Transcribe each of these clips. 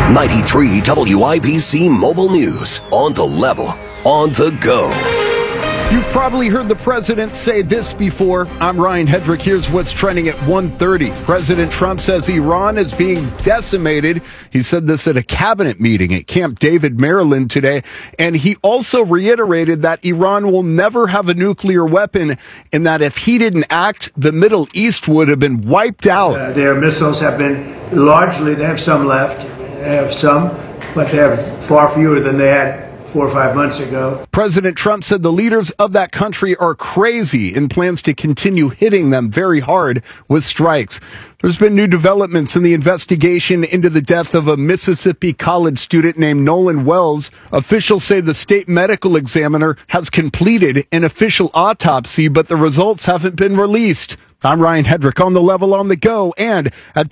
93 WIBC Mobile News. On the level, on the go. You've probably heard the president say this before. I'm Ryan Hedrick. Here's what's trending at 1:30. President Trump says Iran is being decimated. He said this at a cabinet meeting at Camp David, Maryland today. And he also reiterated that Iran will never have a nuclear weapon and that if he didn't act, the Middle East would have been wiped out. Their missiles have been largely, they have some left, but they have far fewer than they had 4 or 5 months ago. President Trump said the leaders of that country are crazy and plans to continue hitting them very hard with strikes. There's been new developments in the investigation into the death of a Mississippi college student named Nolan Wells. Officials say the state medical examiner has completed an official autopsy, but the results haven't been released. I'm Ryan Hedrick, on the level, on the go, and at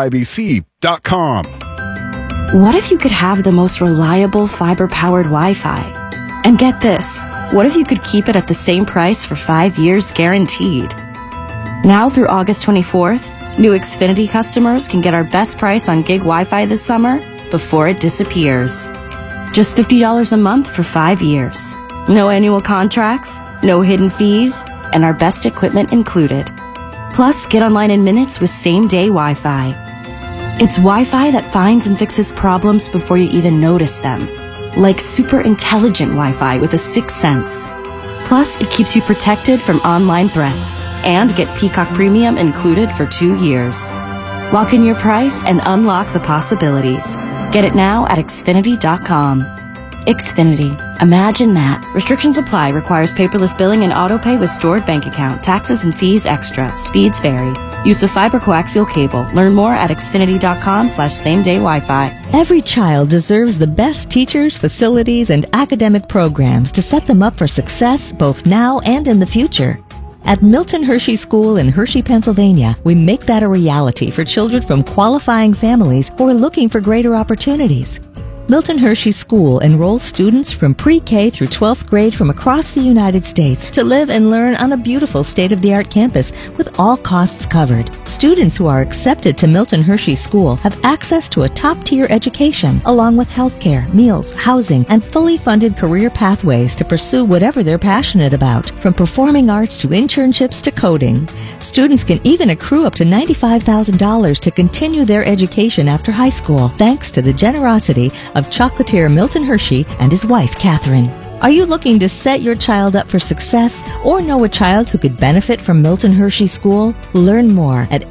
WIBC.com. What if you could have the most reliable fiber-powered Wi-Fi? And get this, what if you could keep it at the same price for 5 years guaranteed? Now through August 24th, new Xfinity customers can get our best price on gig Wi-Fi this summer before it disappears. Just $50 a month for 5 years. No annual contracts, no hidden fees, and our best equipment included. Plus, get online in minutes with same-day Wi-Fi. It's Wi-Fi that finds and fixes problems before you even notice them. Like super intelligent Wi-Fi with a sixth sense. Plus, it keeps you protected from online threats. And get Peacock Premium included for 2 years. Lock in your price and unlock the possibilities. Get it now at Xfinity.com. Xfinity. Imagine that. Restrictions apply. Requires paperless billing and autopay with stored bank account. Taxes and fees extra. Speeds vary. Use of fiber coaxial cable. Learn more at Xfinity.com/same-day Wi-Fi. Every child deserves the best teachers, facilities, and academic programs to set them up for success both now and in the future. At Milton Hershey School in Hershey, Pennsylvania, we make that a reality for children from qualifying families who are looking for greater opportunities. Milton Hershey School enrolls students from pre-K through 12th grade from across the United States to live and learn on a beautiful state-of-the-art campus with all costs covered. Students who are accepted to Milton Hershey School have access to a top-tier education, along with healthcare, meals, housing, and fully funded career pathways to pursue whatever they're passionate about, from performing arts to internships to coding. Students can even accrue up to $95,000 to continue their education after high school, thanks to the generosity of chocolatier Milton Hershey and his wife, Catherine. Are you looking to set your child up for success or know a child who could benefit from Milton Hershey School? Learn more at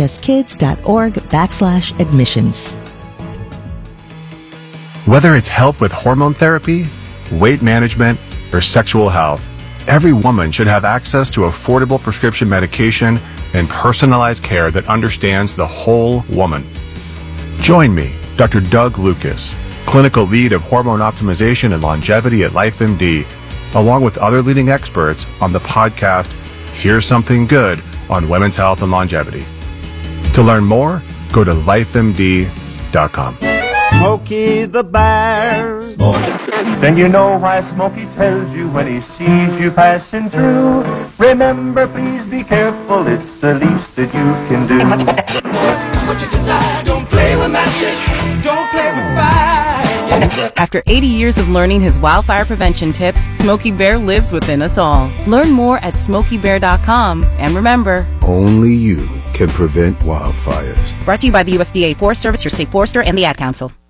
mhskids.org/admissions. Whether it's help with hormone therapy, weight management, or sexual health, every woman should have access to affordable prescription medication and personalized care that understands the whole woman. Join me, Dr. Doug Lucas, clinical lead of hormone optimization and longevity at LifeMD, along with other leading experts on the podcast Here's Something Good on Women's Health and Longevity. To learn more, go to lifemd.com. Smokey the Bear. Then you know why Smokey tells you when he sees you passing through. Remember, please be careful, it's the least that you can do. It's what you decide. Don't play with matches. Don't play with fire. After 80 years of learning his wildfire prevention tips, Smokey Bear lives within us all. Learn more at SmokeyBear.com. And remember, only you can prevent wildfires. Brought to you by the USDA Forest Service, your state forester, and the Ad Council.